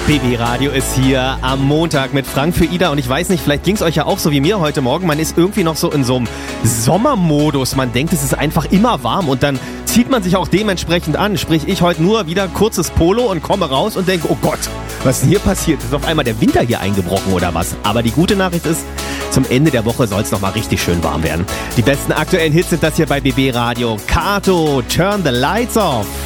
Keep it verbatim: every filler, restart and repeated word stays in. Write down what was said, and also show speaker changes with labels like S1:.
S1: B B Radio ist hier am Montag mit Frank für Ida und ich weiß nicht, vielleicht ging es euch ja auch so wie mir heute Morgen. Man ist irgendwie noch so in so einem Sommermodus. Man denkt, es ist einfach immer warm und dann zieht man sich auch dementsprechend an. Sprich, ich heute nur wieder kurzes Polo und komme raus und denke, oh Gott, was ist denn hier passiert? Ist auf einmal der Winter hier eingebrochen oder was? Aber die gute Nachricht ist, zum Ende der Woche soll es nochmal richtig schön warm werden. Die besten aktuellen Hits sind das hier bei B B Radio. Kato, Turn the Lights Off.